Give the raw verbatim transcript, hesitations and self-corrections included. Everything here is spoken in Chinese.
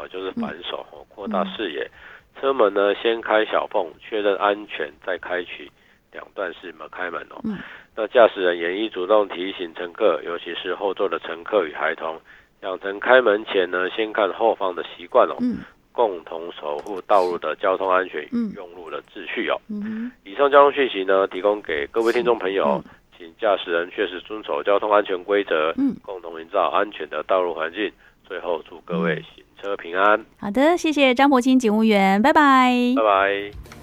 就是反手哦，扩大视野。车门呢先开小缝，确认安全，再开启两段式门开门哦。嗯、那驾驶人也应主动提醒乘客，尤其是后座的乘客与孩童，养成开门前呢先看后方的习惯哦。嗯、共同守护道路的交通安全与用路的秩序哦。嗯、以上交通讯息呢，提供给各位听众朋友。嗯请驾驶人确实遵守交通安全规则，嗯，共同营造安全的道路环境。最后，祝各位行车平安。 好的，谢谢张柏清警务员，拜拜， 拜拜。